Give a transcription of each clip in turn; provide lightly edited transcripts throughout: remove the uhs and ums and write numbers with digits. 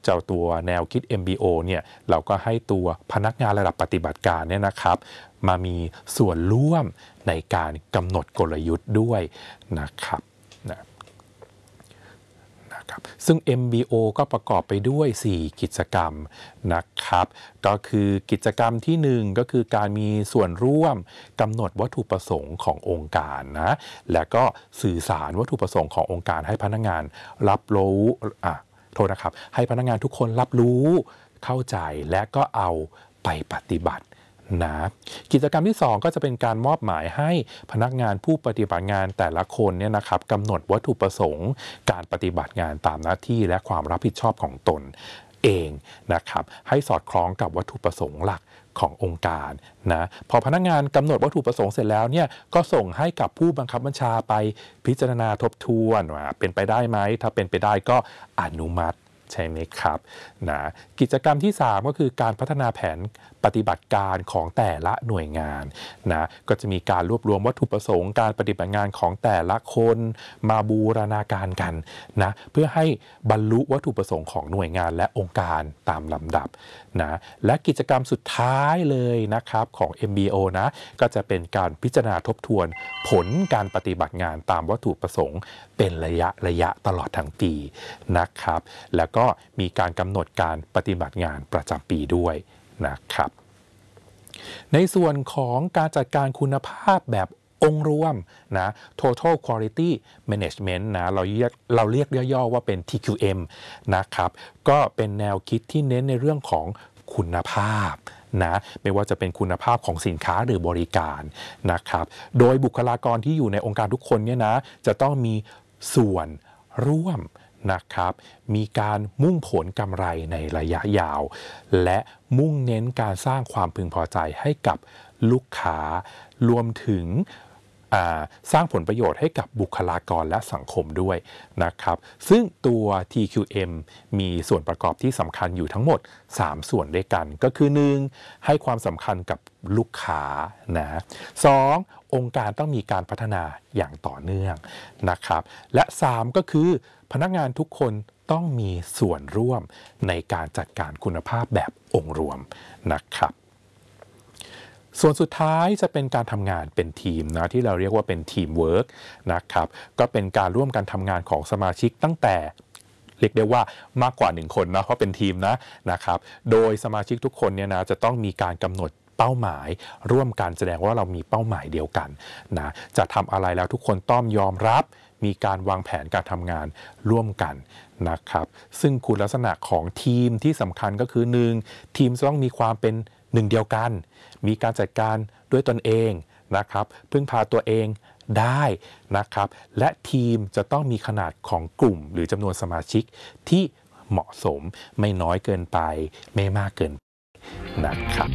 เจ้าตัวแนวคิด MBO เนี่ยเราก็ให้ตัวพนักงานระดับปฏิบัติการเนี่ยนะครับมามีส่วนร่วมในการกำหนดกลยุทธ์ด้วยนะครับซึ่ง MBO ก็ประกอบไปด้วย4กิจกรรมนะครับก็คือกิจกรรมที่1ก็คือการมีส่วนร่วมกำหนดวัตถุประสงค์ขององค์การนะและก็สื่อสารวัตถุประสงค์ขององค์การให้พนักงานรับรู้โทษนะครับให้พนักงานทุกคนรับรู้เข้าใจและก็เอาไปปฏิบัตินะกิจกรรมที่2ก็จะเป็นการมอบหมายให้พนักงานผู้ปฏิบัติงานแต่ละคนเนี่ยนะครับกำหนดวัตถุประสงค์การปฏิบัติงานตามหน้าที่และความรับผิดชอบของตนเองนะครับให้สอดคล้องกับวัตถุประสงค์หลักขององค์การนะพอพนักงานกำหนดวัตถุประสงค์เสร็จแล้วเนี่ยก็ส่งให้กับผู้บังคับบัญชาไปพิจารณาทบทวนว่าเป็นไปได้ไหมถ้าเป็นไปได้ก็อนุมัติใช่ไหมครับนะกิจกรรมที่3ก็คือการพัฒนาแผนปฏิบัติการของแต่ละหน่วยงานนะก็จะมีการรวบรวมวัตถุประสงค์การปฏิบัติงานของแต่ละคนมาบูรณาการกันนะเพื่อให้บรรลุวัตถุประสงค์ของหน่วยงานและองค์การตามลำดับนะและกิจกรรมสุดท้ายเลยนะครับของ MBO นะก็จะเป็นการพิจารณาทบทวนผลการปฏิบัติงานตามวัตถุประสงค์เป็นระยะตลอดทั้งปีนะครับแล้วก็มีการกำหนดการปฏิบัติงานประจำปีด้วยนะครับในส่วนของการจัดการคุณภาพแบบองค์รวมนะ Total Quality Management นะเราเรียกย่อๆว่าเป็น TQM นะครับก็เป็นแนวคิดที่เน้นในเรื่องของคุณภาพนะไม่ว่าจะเป็นคุณภาพของสินค้าหรือบริการนะครับโดยบุคลากรที่อยู่ในองค์การทุกคนเนี่ยนะจะต้องมีส่วนร่วมนะครับมีการมุ่งผลกำไรในระยะยาวและมุ่งเน้นการสร้างความพึงพอใจให้กับลูกค้ารวมถึงสร้างผลประโยชน์ให้กับบุคลากรและสังคมด้วยนะครับซึ่งตัว TQM มีส่วนประกอบที่สำคัญอยู่ทั้งหมด3ส่วนด้วยกันก็คือ1ให้ความสำคัญกับลูกค้านะ2องค์การต้องมีการพัฒนาอย่างต่อเนื่องนะครับและ3ก็คือพนักงานทุกคนต้องมีส่วนร่วมในการจัดการคุณภาพแบบองค์รวมนะครับส่วนสุดท้ายจะเป็นการทำงานเป็นทีมนะที่เราเรียกว่าเป็นทีมเวิร์กนะครับก็เป็นการร่วมกันทำงานของสมาชิกตั้งแต่เรียกได้ว่ามากกว่า1คนนะเพราะเป็นทีมนะครับโดยสมาชิกทุกคนเนี่ยนะจะต้องมีการกำหนดเป้าหมายร่วมกันแสดงว่าเรามีเป้าหมายเดียวกันนะจะทำอะไรแล้วทุกคนต้องยอมรับมีการวางแผนการทำงานร่วมกันนะครับซึ่งคุณลักษณะของทีมที่สำคัญก็คือ1ทีมต้องมีความเป็นหนึ่งเดียวกันมีการจัดการด้วยตนเองนะครับพึ่งพาตัวเองได้นะครับและทีมจะต้องมีขนาดของกลุ่มหรือจำนวนสมาชิกที่เหมาะสมไม่น้อยเกินไปไม่มากเกินไปนะครับ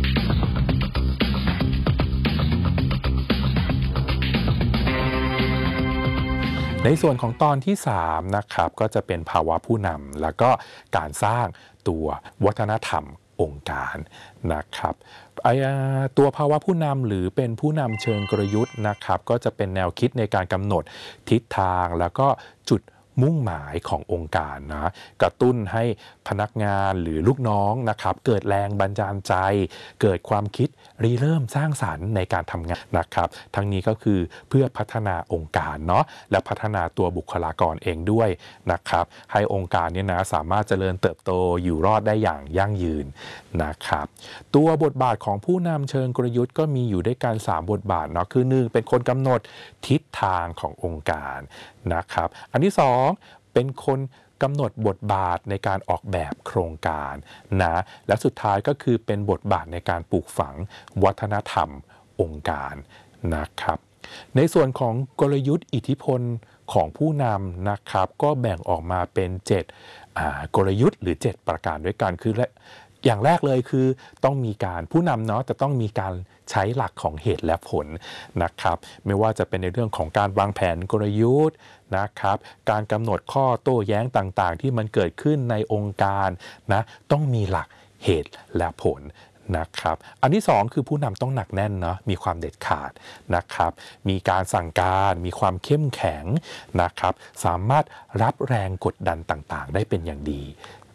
ในส่วนของตอนที่3นะครับก็จะเป็นภาวะผู้นำแล้วก็การสร้างตัววัฒนธรรมองค์การนะครับตัวภาวะผู้นำหรือเป็นผู้นำเชิงกลยุทธ์นะครับก็จะเป็นแนวคิดในการกำหนดทิศทางแล้วก็จุดมุ่งหมายขององค์การนะกระตุ้นให้พนักงานหรือลูกน้องนะครับเกิดแรงบันดาลใจเกิดความคิดริเริ่มสร้างสรรค์ในการทำงานนะครับทั้งนี้ก็คือเพื่อพัฒนาองค์การเนาะและพัฒนาตัวบุคลากรเองด้วยนะครับให้องค์การเนี่ยนะสามารถเจริญเติบโตอยู่รอดได้อย่างยั่งยืนนะครับตัวบทบาทของผู้นำเชิงกลยุทธ์ก็มีอยู่ด้วยกัน3บทบาทเนาะคือ1เป็นคนกำหนดทิศทางขององค์การนะครับอันที่2เป็นคนกำหนดบทบาทในการออกแบบโครงการนะและสุดท้ายก็คือเป็นบทบาทในการปลูกฝังวัฒนธรรมองค์การนะครับในส่วนของกลยุทธ์อิทธิพลของผู้นำนะครับก็แบ่งออกมาเป็น7กลยุทธ์หรือ7ประการด้วยกันคืออย่างแรกเลยคือต้องมีการผู้นำเนาะจะต้องมีการใช้หลักของเหตุและผลนะครับไม่ว่าจะเป็นในเรื่องของการวางแผนกลยุทธ์นะครับการกำหนดข้อโต้แย้งต่างๆที่มันเกิดขึ้นในองค์การนะต้องมีหลักเหตุและผลนะครับอันที่2คือผู้นำต้องหนักแน่นเนาะมีความเด็ดขาดนะครับมีการสั่งการมีความเข้มแข็งนะครับสามารถรับแรงกดดันต่างๆได้เป็นอย่างดีนะ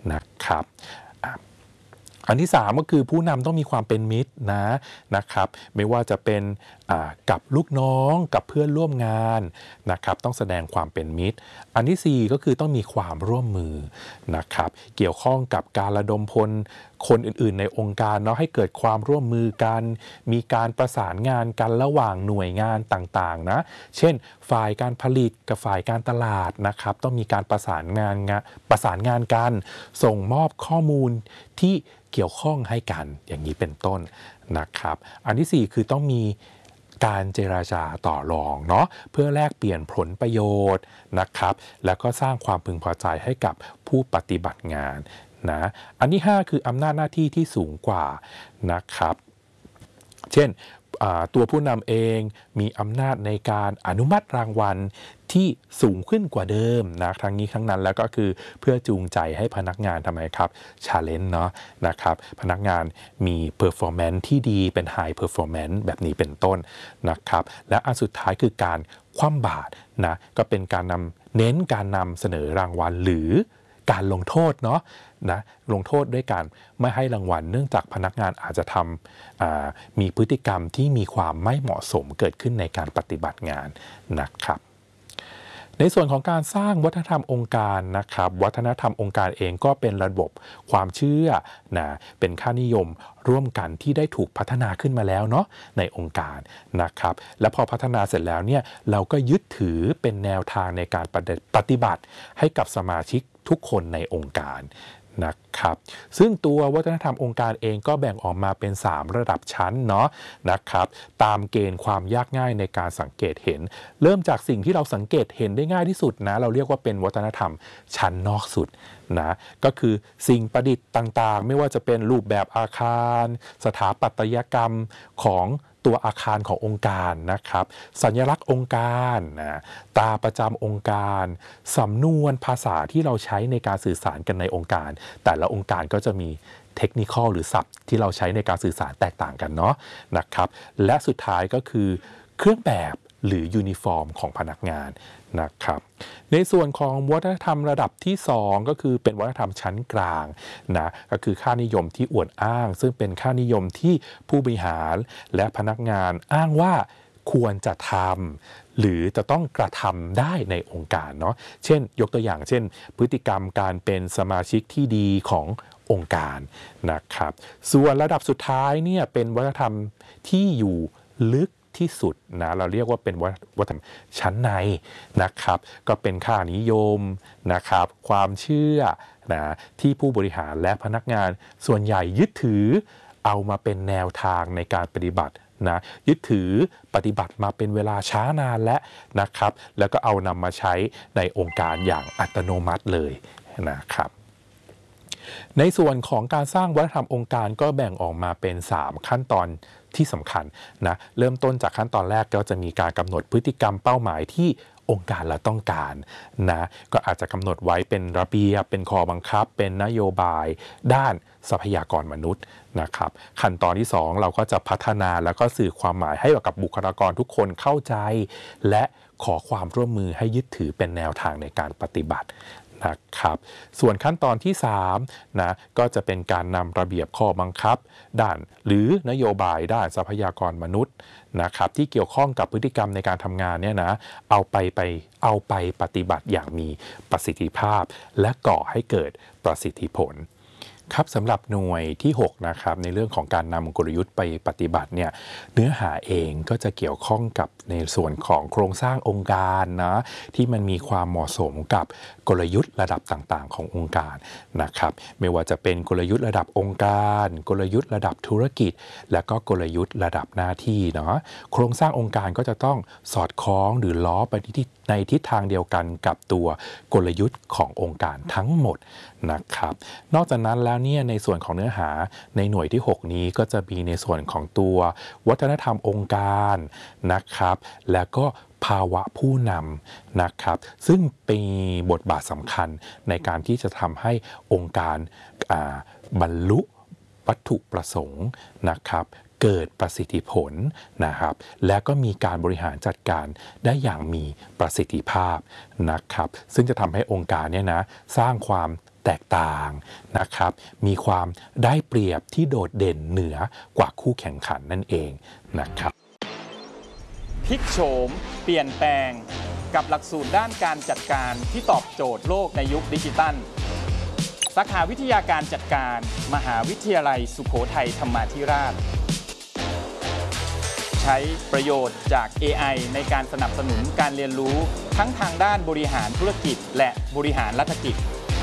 นะครับอันที่3ก็คือผู้นำต้องมีความเป็นมิตรนะครับไม่ว่าจะเป็นกับลูกน้องกับเพื่อนร่วมงานนะครับต้องแสดงความเป็นมิตรอันที่4ก็คือต้องมีความร่วมมือนะครับเกี่ยวข้องกับการระดมพลคนอื่นๆในองค์การเนาะให้เกิดความร่วมมือกันมีการประสานงานกันระหว่างหน่วยงานต่างๆนะเช่นฝ่ายการผลิตกับฝ่ายการตลาดนะครับต้องมีการประสานงานกันส่งมอบข้อมูลที่เกี่ยวข้องให้กันอย่างนี้เป็นต้นนะครับอันที่4คือต้องมีการเจราจาต่อรองเนาะเพื่อแลกเปลี่ยนผลประโยชน์นะครับแล้วก็สร้างความพึงพอใจให้กับผู้ปฏิบัติงานนะอันที่5คืออำนาจหน้าที่ที่สูงกว่านะครับเช่นตัวผู้นำเองมีอำนาจในการอนุมัติรางวัลที่สูงขึ้นกว่าเดิมนะทั้งนี้ทั้งนั้นแล้วก็คือเพื่อจูงใจให้พนักงานทำไมครับ challenge เนาะนะครับพนักงานมี performance ที่ดีเป็น high performance แบบนี้เป็นต้นนะครับและอันสุดท้ายคือการคว่ำบาตรนะก็เป็นการเน้นการนำเสนอรางวัลหรือการลงโทษเนาะนะลงโทษด้วยการไม่ให้รางวัลเนื่องจากพนักงานอาจจะมีพฤติกรรมที่มีความไม่เหมาะสมเกิดขึ้นในการปฏิบัติงานนะครับในส่วนของการสร้างวัฒนธรรมองค์การนะครับวัฒนธรรมองค์การเองก็เป็นระบบความเชื่อนะเป็นค่านิยมร่วมกันที่ได้ถูกพัฒนาขึ้นมาแล้วเนาะในองค์การนะครับและพอพัฒนาเสร็จแล้วเนี่ยเราก็ยึดถือเป็นแนวทางในการปฏิบัติให้กับสมาชิกทุกคนในองค์การนะครับซึ่งตัววัฒนธรรมองค์การเองก็แบ่งออกมาเป็น3ระดับชั้นเนาะนะครับตามเกณฑ์ความยากง่ายในการสังเกตเห็นเริ่มจากสิ่งที่เราสังเกตเห็นได้ง่ายที่สุดนะเราเรียกว่าเป็นวัฒนธรรมชั้นนอกสุดนะก็คือสิ่งประดิษฐ์ต่างๆไม่ว่าจะเป็นรูปแบบอาคารสถาปัตยกรรมของตัวอาคารขององค์การนะครับสัญลักษณ์องค์การตาประจำองค์การสำนวนภาษาที่เราใช้ในการสื่อสารกันในองค์การแต่ละองค์การก็จะมีเทคนิคหรือศัพท์ที่เราใช้ในการสื่อสารแตกต่างกันเนาะนะครับและสุดท้ายก็คือเครื่องแบบหรือยูนิฟอร์มของพนักงานนะครับในส่วนของวัฒนธรรมระดับที่2ก็คือเป็นวัฒนธรรมชั้นกลางนะก็คือค่านิยมที่อวดอ้างซึ่งเป็นค่านิยมที่ผู้บริหารและพนักงานอ้างว่าควรจะทำหรือจะต้องกระทำได้ในองค์การเนาะเช่นยกตัวอย่างเช่นพฤติกรรมการเป็นสมาชิกที่ดีขององค์การนะครับส่วนระดับสุดท้ายเนี่ยเป็นวัฒนธรรมที่อยู่ลึกที่สุดนะเราเรียกว่าเป็นวัฒนธรรมชั้นในนะครับก็เป็นค่านิยมนะครับความเชื่อนะที่ผู้บริหารและพนักงานส่วนใหญ่ยึดถือเอามาเป็นแนวทางในการปฏิบัตินะยึดถือปฏิบัติมาเป็นเวลาช้านานและนะครับแล้วก็เอานำมาใช้ในองค์การอย่างอัตโนมัติเลยนะครับในส่วนของการสร้างวัฒนธรรมองค์การก็แบ่งออกมาเป็น3ขั้นตอนที่สำคัญนะเริ่มต้นจากขั้นตอนแรกก็จะมีการกำหนดพฤติกรรมเป้าหมายที่องค์การเราต้องการนะก็อาจจะกำหนดไว้เป็นระเบียบเป็นข้อบังคับเป็นนโยบายด้านทรัพยากรมนุษย์นะครับขั้นตอนที่2เราก็จะพัฒนาแล้วก็สื่อความหมายให้กับบุคลากรทุกคนเข้าใจและขอความร่วมมือให้ยึดถือเป็นแนวทางในการปฏิบัตินะครับส่วนขั้นตอนที่3นะก็จะเป็นการนำระเบียบข้อบังคับด้านหรือนโยบายด้านทรัพยากรมนุษย์นะครับที่เกี่ยวข้องกับพฤติกรรมในการทำงานเนี่ยนะเอาไปปฏิบัติอย่างมีประสิทธิภาพและก่อให้เกิดประสิทธิผลครับสำหรับหน่วยที่6นะครับในเรื่องของการนำกลยุทธ์ไปปฏิบัติเนี่ยเนื้อหาเองก็จะเกี่ยวข้องกับในส่วนของโครงสร้างองค์การนะที่มันมีความเหมาะสมกับกลยุทธ์ระดับต่างๆขององค์การนะครับไม่ว่าจะเป็นกลยุทธ์ระดับองค์การกลยุทธ์ระดับธุรกิจและก็กลยุทธ์ระดับหน้าที่เนาะโครงสร้างองค์การก็จะต้องสอดคล้องหรือล้อไปในทิศทางเดียวกันกับตัวกลยุทธ์ขององค์การทั้งหมดนะครับนอกจากนั้นแล้วเนี่ยในส่วนของเนื้อหาในหน่วยที่6นี้ก็จะมีในส่วนของตัววัฒนธรรมองค์การนะครับแล้วก็ภาวะผู้นำนะครับซึ่งเป็นบทบาทสำคัญในการที่จะทำให้องค์การบรรลุวัตถุประสงค์นะครับเกิดประสิทธิผลนะครับและก็มีการบริหารจัดการได้อย่างมีประสิทธิภาพนะครับซึ่งจะทำให้องค์การเนี่ยนะสร้างความแตกต่างนะครับมีความได้เปรียบที่โดดเด่นเหนือกว่าคู่แข่งขันนั่นเองนะครับพลิกโฉมเปลี่ยนแปลงกับหลักสูตรด้านการจัดการที่ตอบโจทย์โลกในยุคดิจิทัลสาขาวิทยาการจัดการมหาวิทยาลัยสุโขทัยธรรมาธิราชใช้ประโยชน์จาก AI ในการสนับสนุนการเรียนรู้ทั้งทางด้านบริหารธุรกิจและบริหารรัฐกิจ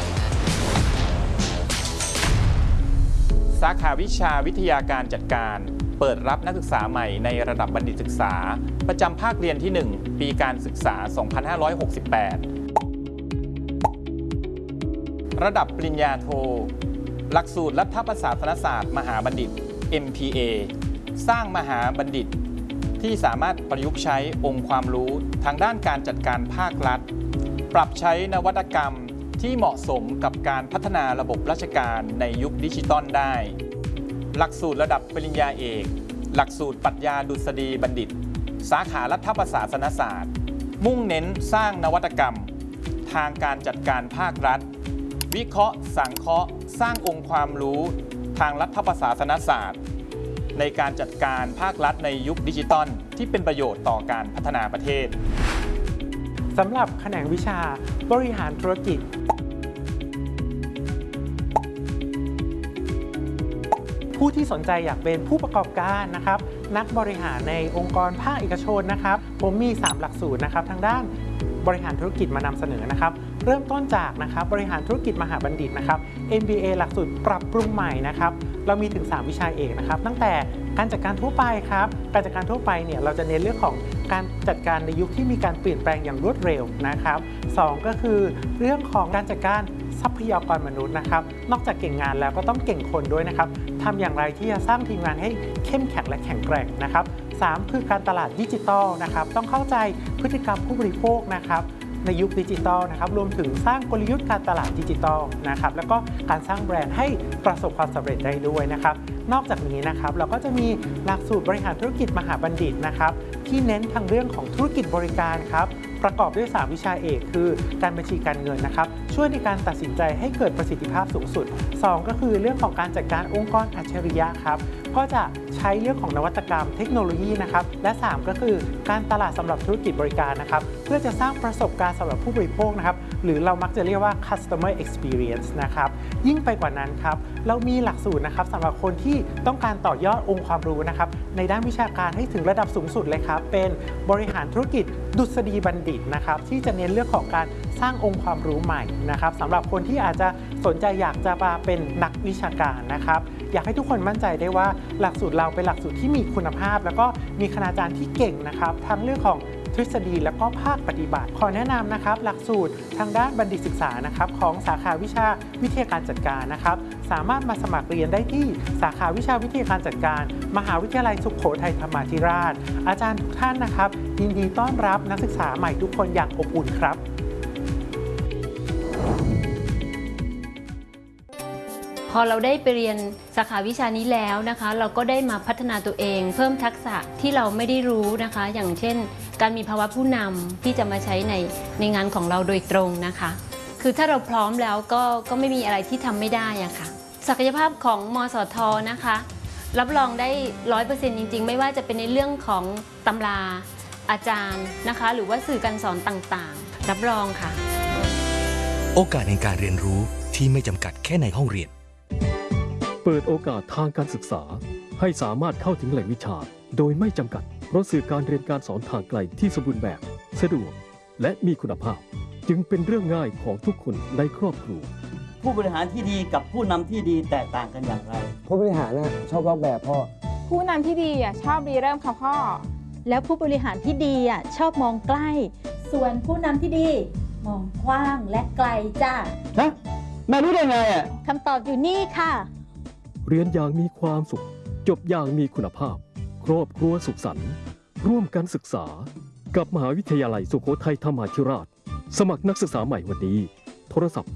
สาขาวิชาวิทยาการจัดการเปิดรับนักศึกษาใหม่ในระดับบัณฑิตศึกษาประจำภาคเรียนที่ 1 ปีการศึกษา 2568 ระดับปริญญาโทหลักสูตรรัฐประศาสนศาสตร์มหาบัณฑิต MPA สร้างมหาบัณฑิตที่สามารถประยุกต์ใช้องค์ความรู้ทางด้านการจัดการภาครัฐปรับใช้นวัตกรรมที่เหมาะสมกับการพัฒนาระบบราชการในยุคดิจิตอลได้หลักสูตรระดับปริญญาเอกหลักสูตรปรัชญาดุษฎีบัณฑิตสาขารัฐประศาสนศาสตร์มุ่งเน้นสร้างนวัตกรรมทางการจัดการภาครัฐวิเคราะห์สังเคราะห์สร้างองค์ความรู้ทางรัฐประศาสนศาสตร์ในการจัดการภาครัฐในยุคดิจิตอลที่เป็นประโยชน์ต่อการพัฒนาประเทศสำหรับแขนงวิชาบริหารธุรกิจผู้ที่สนใจอยากเป็นผู้ประกอบการนะครับนักบริหารในองค์กรภาคเอกชนนะครับผมมี3หลักสูตรนะครับทางด้านบริหารธุรกิจมานำเสนอนะครับเริ่มต้นจากนะครับบริหารธุรกิจมหาบัณฑิตนะครับ MBA หลักสูตรปรับปรุงใหม่นะครับเรามีถึง3วิชาเอกนะครับตั้งแต่การจัดการทั่วไปครับการจัดการทั่วไปเนี่ยเราจะเน้นเรื่องของการจัดการในยุคที่มีการเปลี่ยนแปลงอย่างรวดเร็วนะครับ2ก็คือเรื่องของการจัดการทรัพยากรมนุษย์นะครับนอกจากเก่งงานแล้วก็ต้องเก่งคนด้วยนะครับทำอย่างไรที่จะสร้างทีมงานให้เข้มแข็งและแข็งแกร่งนะครับ3คือการตลาดดิจิทัลนะครับต้องเข้าใจพฤติกรรมผู้บริโภคนะครับในยุคดิจิทัลนะครับรวมถึงสร้างกลยุทธ์การตลาดดิจิทัลนะครับแล้วก็การสร้างแบรนด์ให้ประสบความสำเร็จได้ด้วยนะครับนอกจากนี้นะครับเราก็จะมีหลักสูตรบริหารธุรกิจมหาบัณฑิตนะครับที่เน้นทางเรื่องของธุรกิจบริการครับประกอบด้วย3วิชาเอกคือการบัญชีการเงินนะครับช่วยในการตัดสินใจให้เกิดประสิทธิภาพสูงสุด2ก็คือเรื่องของการจัดการองค์กรอัจฉริยะครับก็จะใช้เรื่องของนวัตกรรมเทคโนโลยีนะครับและ3ก็คือการตลาดสำหรับธุรกิจบริการนะครับเพื่อจะสร้างประสบการณ์สำหรับผู้บริโภคนะครับหรือเรามักจะเรียกว่า customer experience นะครับยิ่งไปกว่านั้นครับเรามีหลักสูตรนะครับสำหรับคนที่ต้องการต่อยอดองค์ความรู้นะครับในด้านวิชาการให้ถึงระดับสูงสุดเลยครับเป็นบริหารธุรกิจดุษฎีบัณฑิตนะครับที่จะเน้นเรื่องของการสร้างองค์ความรู้ใหม่นะครับสำหรับคนที่อาจจะสนใจอยากจะมาเป็นนักวิชาการนะครับอยากให้ทุกคนมั่นใจได้ว่าหลักสูตรเราเป็นหลักสูตรที่มีคุณภาพแล้วก็มีคณาจารย์ที่เก่งนะครับทั้งเรื่องของทฤษฎีและก็ภาคปฏิบัติขอแนะนำนะครับหลักสูตรทางด้านบัณฑิตศึกษานะครับของสาขาวิชาวิทยาการจัดการนะครับสามารถมาสมัครเรียนได้ที่สาขาวิชาวิทยาการจัดการมหาวิทยาลัยสุโขทัยธรรมาธิราชอาจารย์ทุกท่านนะครับยินดีต้อนรับนักศึกษาใหม่ทุกคนอย่างอบอุ่นครับพอเราได้ไปเรียนสาขาวิชานี้แล้วนะคะเราก็ได้มาพัฒนาตัวเองเพิ่มทักษะที่เราไม่ได้รู้นะคะอย่างเช่นการมีภาวะผู้นำที่จะมาใช้ในงานของเราโดยตรงนะคะคือถ้าเราพร้อมแล้วก็ไม่มีอะไรที่ทำไม่ได้อะค่ะศักยภาพของมสท.นะคะรับรองได้ 100% จริงๆไม่ว่าจะเป็นในเรื่องของตำราอาจารย์นะคะหรือว่าสื่อการสอนต่างๆรับรองค่ะโอกาสในการเรียนรู้ที่ไม่จำกัดแค่ในห้องเรียนเปิดโอกาสทางการศึกษาให้สามารถเข้าถึงแหล่งวิชาโดยไม่จำกัดเพราะสื่อการเรียนการสอนทางไกลที่สมบูรณ์แบบสะดวกและมีคุณภาพจึงเป็นเรื่องง่ายของทุกคนในครอบครัวผู้บริหารที่ดีกับผู้นำที่ดีแตกต่างกันอย่างไรผู้บริหารชอบลอกแบบพ่อผู้นำที่ดีชอบรีเริ่มค่ะพ่อแล้วผู้บริหารที่ดีชอบมองใกล้ส่วนผู้นำที่ดีมองกว้างและไกลจ้านะแม่รู้ได้ไงคำตอบอยู่นี่ค่ะเรียนอย่างมีความสุขจบอย่างมีคุณภาพครอบครัวสุขสันต์ร่วมกันศึกษากับมหาวิทยาลัยสุโขทัยธรรมาธิราชสมัครนักศึกษาใหม่วันนี้โทรศัพท์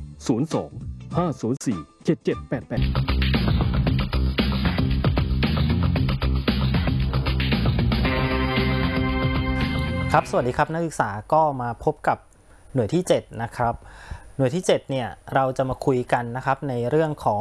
02-504-7788ครับสวัสดีครับนักศึกษาก็มาพบกับหน่วยที่7นะครับหน่วยที่7เนี่ยเราจะมาคุยกันนะครับในเรื่องของ